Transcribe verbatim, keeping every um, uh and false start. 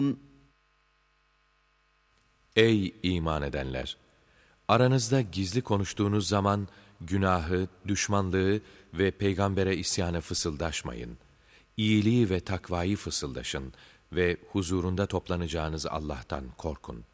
Ey iman edenler! Aranızda gizli konuştuğunuz zaman günahı, düşmanlığı ve peygambere isyanı fısıldaşmayın. İyiliği ve takvayı fısıldaşın ve huzurunda toplanacağınız Allah'tan korkun.